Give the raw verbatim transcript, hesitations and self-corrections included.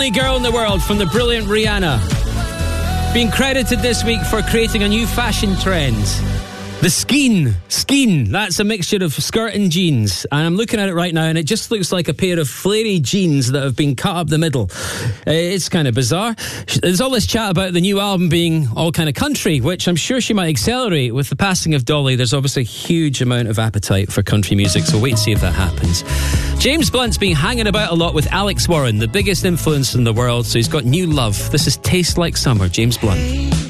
only girl in the world from the brilliant Rihanna. Being credited this week for creating a new fashion trend. The skein. Skein. That's a mixture of skirt and jeans. And I'm looking at it right now and it just looks like a pair of flary jeans that have been cut up the middle. Uh, it's kind of bizarre. There's all this chat about the new album being all kind of country, which I'm sure she might accelerate. With the passing of Dolly, there's obviously a huge amount of appetite for country music, so wait and see if that happens. James Blunt's been hanging about a lot with Alex Warren, the biggest influence in the world, so he's got new love. This is Taste Like Summer, James Blunt.